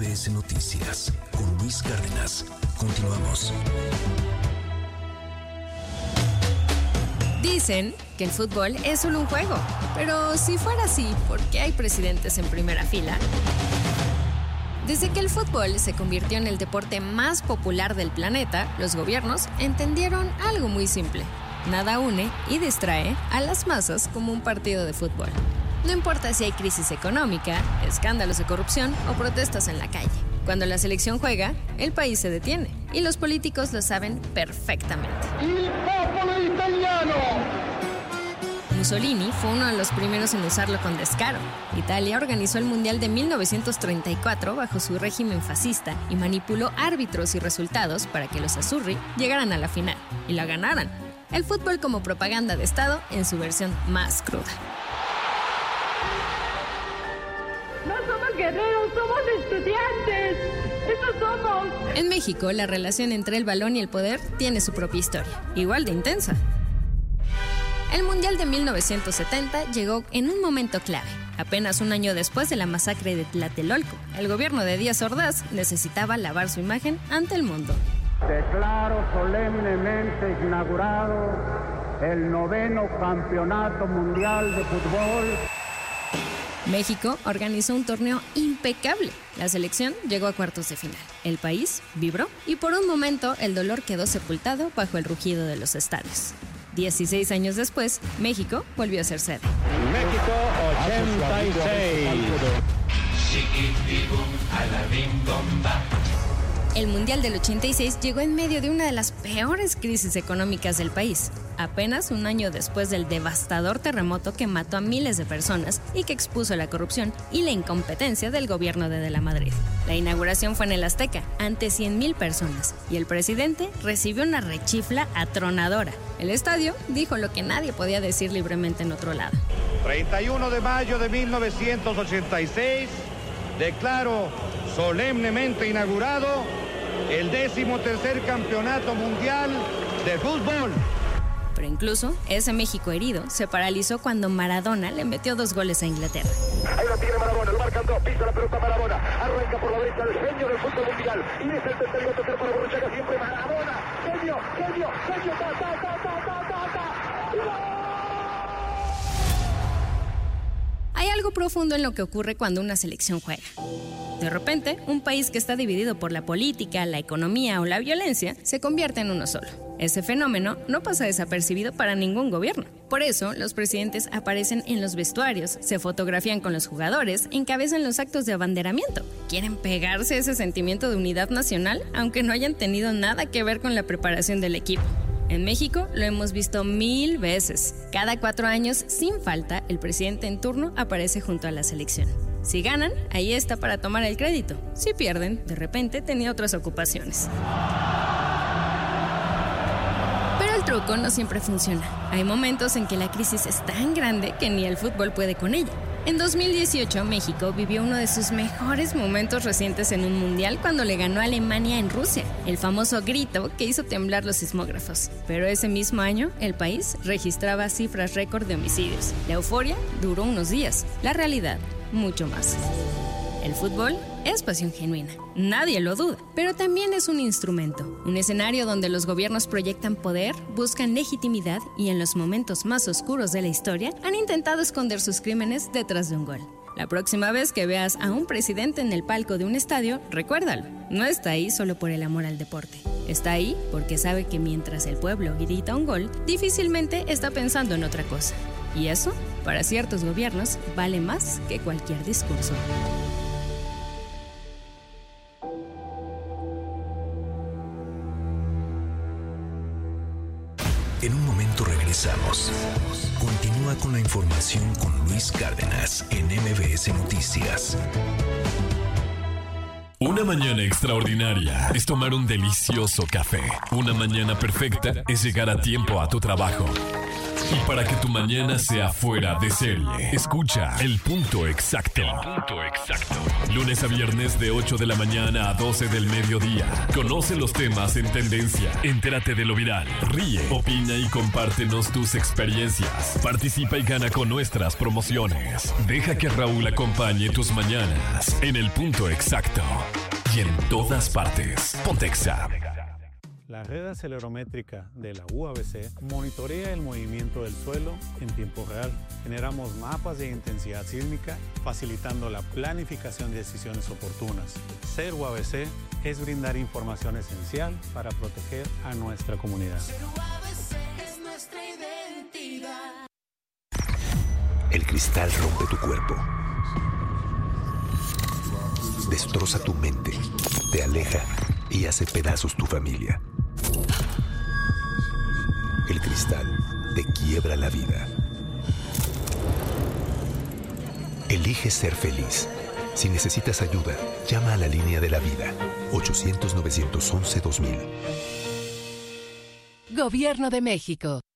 MBS Noticias con Luis Cárdenas. Continuamos. Dicen que el fútbol es solo un juego, pero si fuera así, ¿por qué hay presidentes en primera fila? Desde que el fútbol se convirtió en el deporte más popular del planeta, los gobiernos entendieron algo muy simple. Nada une y distrae a las masas como un partido de fútbol. No importa si hay crisis económica, escándalos de corrupción o protestas en la calle. Cuando la selección juega, el país se detiene y los políticos lo saben perfectamente. ¡Il popolo italiano! Mussolini fue uno de los primeros en usarlo con descaro. Italia organizó el Mundial de 1934 bajo su régimen fascista y manipuló árbitros y resultados para que los azzurri llegaran a la final y la ganaran. El fútbol como propaganda de Estado en su versión más cruda. No somos guerreros, somos estudiantes. Eso somos. En México, la relación entre el balón y el poder tiene su propia historia, igual de intensa. El Mundial de 1970 llegó en un momento clave. Apenas un año después de la masacre de Tlatelolco, el gobierno de Díaz Ordaz necesitaba lavar su imagen ante el mundo. Declaro solemnemente inaugurado el 9º Campeonato Mundial de Fútbol. México organizó un torneo impecable. La selección llegó a cuartos de final. El país vibró y por un momento el dolor quedó sepultado bajo el rugido de los estadios. 16 años después, México volvió a ser sede. México 86. El Mundial del 86 llegó en medio de una de las peores crisis económicas del país, apenas un año después del devastador terremoto que mató a miles de personas y que expuso la corrupción y la incompetencia del gobierno de la Madrid. La inauguración fue en el Azteca, ante 100,000 personas, y el presidente recibió una rechifla atronadora. El estadio dijo lo que nadie podía decir libremente en otro lado. 31 de mayo de 1986, declaro solemnemente inaugurado el 13º Campeonato Mundial de Fútbol. Pero incluso ese México herido se paralizó cuando Maradona le metió 2 goles a Inglaterra. Ahí lo tiene Maradona, lo marcan dos, pisa la pelota Maradona, arranca por la derecha el genio del fútbol mundial, y es el tercero para Borruchaga, siempre Maradona, genio, Hay algo profundo en lo que ocurre cuando una selección juega. De repente, un país que está dividido por la política, la economía o la violencia se convierte en uno solo. Ese fenómeno no pasa desapercibido para ningún gobierno. Por eso, los presidentes aparecen en los vestuarios, se fotografían con los jugadores, encabezan los actos de abanderamiento. Quieren pegarse ese sentimiento de unidad nacional, aunque no hayan tenido nada que ver con la preparación del equipo. En México lo hemos visto 1000 veces. Cada 4 años, sin falta, el presidente en turno aparece junto a la selección. Si ganan, ahí está para tomar el crédito. Si pierden, de repente tenía otras ocupaciones. Pero el truco no siempre funciona. Hay momentos en que la crisis es tan grande que ni el fútbol puede con ella. En 2018, México vivió uno de sus mejores momentos recientes en un mundial cuando le ganó a Alemania en Rusia, el famoso grito que hizo temblar los sismógrafos. Pero ese mismo año, el país registraba cifras récord de homicidios. La euforia duró unos días, la realidad, mucho más. El fútbol es pasión genuina, nadie lo duda, pero también es un instrumento, un escenario donde los gobiernos proyectan poder, buscan legitimidad y en los momentos más oscuros de la historia han intentado esconder sus crímenes detrás de un gol. La próxima vez que veas a un presidente en el palco de un estadio, recuérdalo, no está ahí solo por el amor al deporte. Está ahí porque sabe que mientras el pueblo grita un gol, difícilmente está pensando en otra cosa. Y eso, para ciertos gobiernos, vale más que cualquier discurso. En un momento regresamos. Continúa con la información con Luis Cárdenas en MBS Noticias. Una mañana extraordinaria es tomar un delicioso café. Una mañana perfecta es llegar a tiempo a tu trabajo. Y para que tu mañana sea fuera de serie, escucha El Punto Exacto. Lunes a viernes de 8 de la mañana a 12 del mediodía. Conoce los temas en tendencia. Entérate de lo viral. Ríe, opina y compártenos tus experiencias. Participa y gana con nuestras promociones. Deja que Raúl acompañe tus mañanas en El Punto Exacto. Y en todas partes. Pontexa. La red acelerométrica de la UABC monitorea el movimiento del suelo en tiempo real. Generamos mapas de intensidad sísmica, facilitando la planificación de decisiones oportunas. Ser UABC es brindar información esencial para proteger a nuestra comunidad. Ser UABC es nuestra identidad. El cristal rompe tu cuerpo, destroza tu mente, te aleja y hace pedazos tu familia. El cristal te quiebra la vida. Elige ser feliz. Si necesitas ayuda, llama a la línea de la vida. 800-911-2000. Gobierno de México.